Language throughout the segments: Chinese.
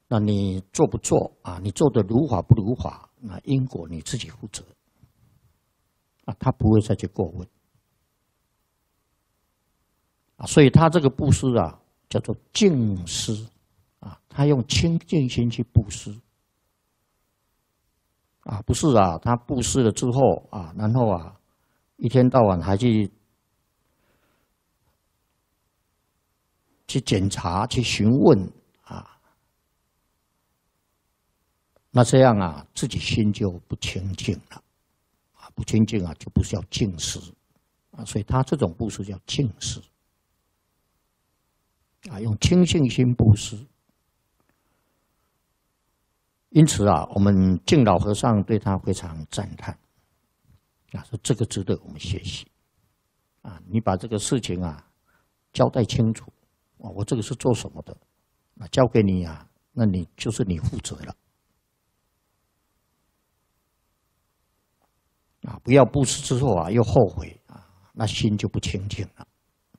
那你做不做啊？你做的如法不如法，那因果你自己负责啊，他不会再去过问啊。所以他这个布施啊，叫做净施啊，他用清净心去布施啊，不是啊，他布施了之后啊，然后啊，一天到晚还去检查、去询问啊。那这样啊，自己心就不清净了，啊，不清净啊，就不是叫净施啊，所以他这种布施叫净施啊，用清净心布施。因此啊，我们净老和尚对他非常赞叹啊，说这个值得我们学习啊，你把这个事情啊交代清楚啊，我这个是做什么的，啊，交给你啊，那你就是你负责了。啊，不要布施之后啊，又后悔啊，那心就不清净了。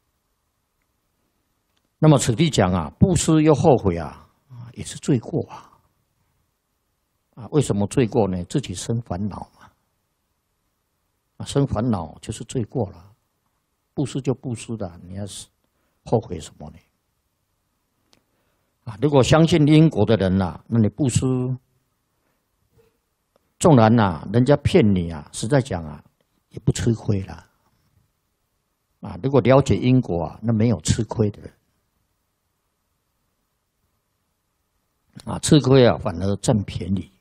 那么此地讲啊，布施又后悔啊，也是罪过啊。啊，为什么罪过呢？自己生烦恼嘛。啊，生烦恼就是罪过了。布施就布施的，你要是后悔什么呢？啊，如果相信因果的人呐，那你布施。纵然呐，人家骗你啊，实在讲啊，也不吃亏了。啊，如果了解因果啊，那没有吃亏的人。啊，吃亏啊，反而占便宜。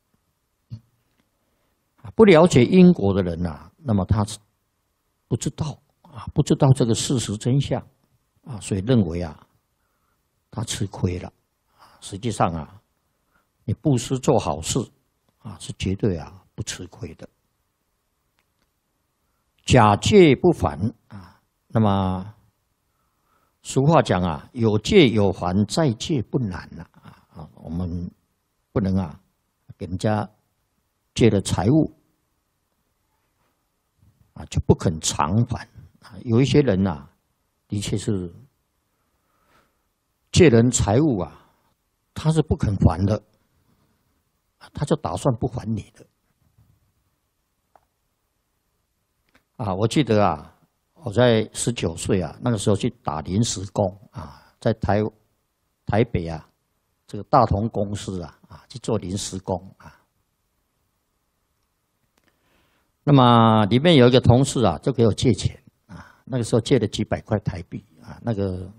啊，不了解因果的人呐，那么他不知道啊，不知道这个事实真相啊，所以认为啊，他吃亏了。实际上啊，你布施做好事。啊，是绝对啊不吃亏的。假戒不烦啊，那么俗话讲啊，有戒有还，再戒不难了啊。我们不能啊给人家借了财物啊就不肯偿还啊。有一些人呐，的确是借人财物啊，他是不肯还的。他就打算不还你的啊！我记得啊，我在19岁啊，那个时候去打临时工啊，在台北啊，这个大同公司啊去做临时工啊。那么里面有一个同事啊，就给我借钱啊，那个时候借了几百块台币啊，那个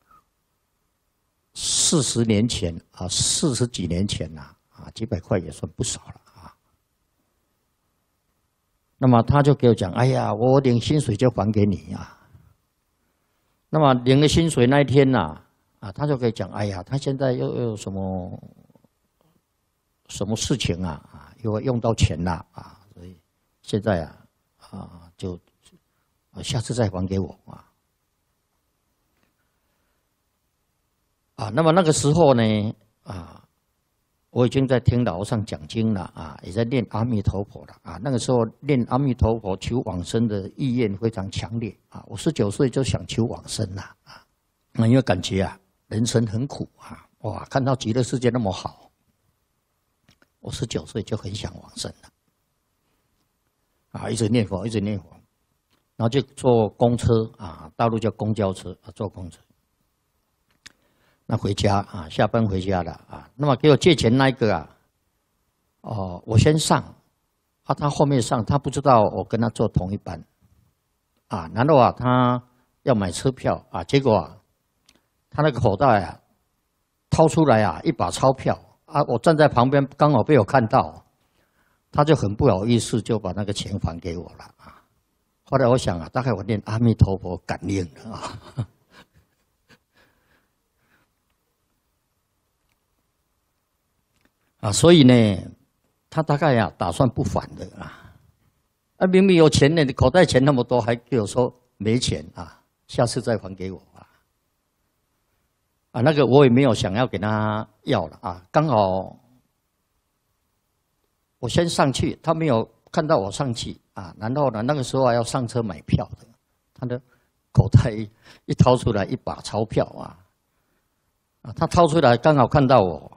40年前啊，40几年前呐。啊，几百块也算不少了啊。那么他就给我讲：“哎呀，我领薪水就还给你啊。”那么领了薪水那一天呐，啊，他就可以讲：“哎呀，他现在又有什么事情啊？又用到钱了啊，所以现在就下次再还给我啊。”啊，那么那个时候呢，我已经在听老和尚讲经了啊，也在念阿弥陀佛了啊。那个时候念阿弥陀佛求往生的意愿非常强烈啊。我19岁就想求往生了啊，因为感觉啊人生很苦啊，哇，看到极乐世界那么好，我19岁就很想往生了啊，一直念佛，一直念佛，然后就坐公车啊，大陆叫公交车啊，坐公车。那回家啊，下班回家了啊。那么给我借钱那一个啊，我先上，啊，他后面上，他不知道我跟他坐同一班，啊，然后啊，他要买车票啊，结果啊，他那个口袋啊，掏出来啊一把钞票啊，我站在旁边刚好被我看到，他就很不好意思，就把那个钱还给我了啊。后来我想啊，大概我念阿弥陀佛感应了啊。啊，所以呢，他大概呀打算不还的啊。明明有钱呢，你口袋钱那么多，还给我说没钱啊，下次再还给我啊。啊，那个我也没有想要给他要了啊，刚好我先上去，他没有看到我上去啊。然后呢，那个时候要上车买票的，他的口袋一掏出来一把钞票啊，他掏出来刚好看到我。